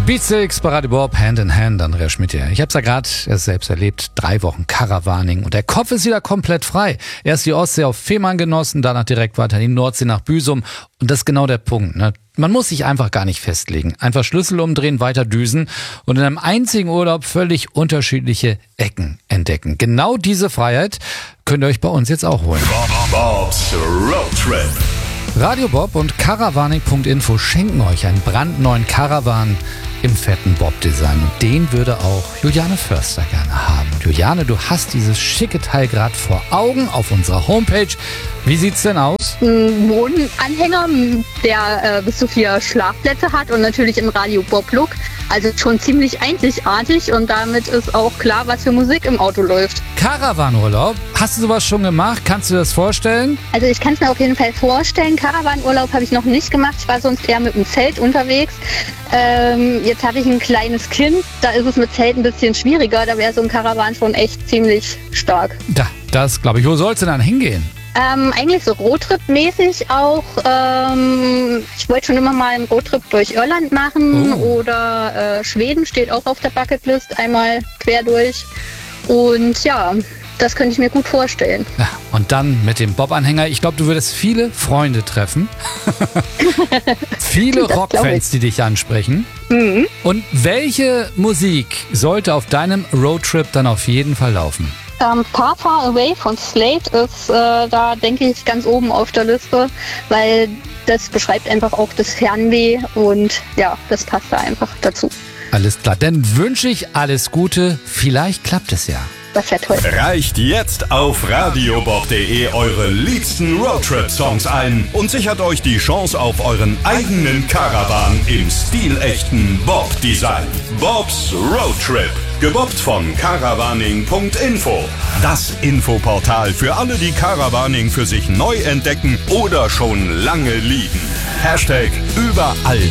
Beat Six bei Radio Bob, Hand in Hand, Andrea Schmidt hier. Ich hab's ja gerade erst selbst erlebt, 3 Wochen Caravaning und der Kopf ist wieder komplett frei. Erst die Ostsee auf Fehmarn genossen, danach direkt weiter in die Nordsee nach Büsum und das ist genau der Punkt, ne? Man muss sich einfach gar nicht festlegen. Einfach Schlüssel umdrehen, weiter düsen und in einem einzigen Urlaub völlig unterschiedliche Ecken entdecken. Genau diese Freiheit könnt ihr euch bei uns jetzt auch holen. Bob's Road Trip. Radio Bob und Caravaning.info schenken euch einen brandneuen Caravan im fetten Bob-Design. Und den würde auch Juliane Förster gerne haben. Und Juliane, du hast dieses schicke Teil gerade vor Augen auf unserer Homepage. Wie sieht's denn aus? Ein Wohnanhänger, der bis zu 4 Schlafplätze hat und natürlich im Radio Bob-Look. Also schon ziemlich einzigartig und damit ist auch klar, was für Musik im Auto läuft. Caravanurlaub. Hast du sowas schon gemacht? Kannst du dir das vorstellen? Also ich kann es mir auf jeden Fall vorstellen. Caravanurlaub habe ich noch nicht gemacht. Ich war sonst eher mit dem Zelt unterwegs. Jetzt habe ich ein kleines Kind. Da ist es mit Zelt ein bisschen schwieriger. Da wäre so ein Caravan schon echt ziemlich stark. Das glaube ich. Wo sollst du dann hingehen? Eigentlich so Roadtrip-mäßig auch. Ich wollte schon immer mal einen Roadtrip durch Irland machen oder Schweden steht auch auf der Bucketlist, einmal quer durch. Und ja, das könnte ich mir gut vorstellen. Ja, und dann mit dem Bob-Anhänger. Ich glaube, du würdest viele Freunde treffen. Viele Rockfans, die dich ansprechen. Mhm. Und welche Musik sollte auf deinem Roadtrip dann auf jeden Fall laufen? Far Far Away von Slate ist da, denke ich, ganz oben auf der Liste, weil das beschreibt einfach auch das Fernweh und ja, das passt da einfach dazu. Alles klar, dann wünsche ich alles Gute. Vielleicht klappt es ja. Das wäre toll. Reicht jetzt auf radiobob.de eure liebsten Roadtrip-Songs ein und sichert euch die Chance auf euren eigenen Caravan im stilechten Bob-Design. Bob's Road Trip. Gebobbt von Caravaning.info. Das Infoportal für alle, die Caravaning für sich neu entdecken oder schon lange lieben. #überall